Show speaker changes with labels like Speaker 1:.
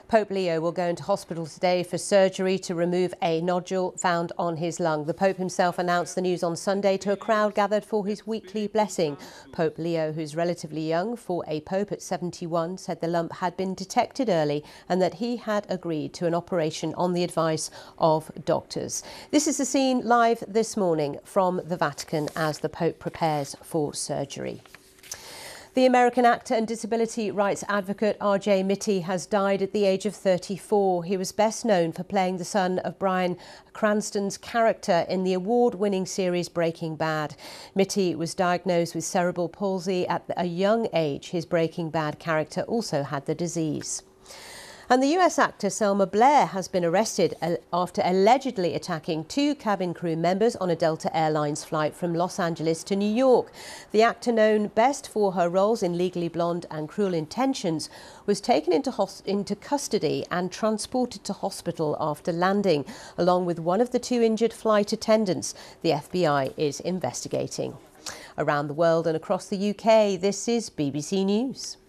Speaker 1: Pope Leo will go into hospital today for surgery to remove a nodule found on his lung. The Pope himself announced the news on Sunday to a crowd gathered for his weekly blessing. Pope Leo, who's relatively young for a pope at 71, said the lump had been detected early and that he had agreed to an operation on the advice of doctors. This is the scene live this morning from the Vatican as the Pope prepares for surgery. The American actor and disability rights advocate R.J. Mitte has died at the age of 34. He was best known for playing the son of Bryan Cranston's character in the award-winning series Breaking Bad. Mitte was diagnosed with cerebral palsy at a young age. His Breaking Bad character also had the disease. And the US actor Selma Blair has been arrested after allegedly attacking two cabin crew members on a Delta Airlines flight from Los Angeles to New York. The actor, known best for her roles in Legally Blonde and Cruel Intentions, was taken into custody and transported to hospital after landing, along with one of the two injured flight attendants. The FBI is investigating. Around the world and across the UK, this is BBC News.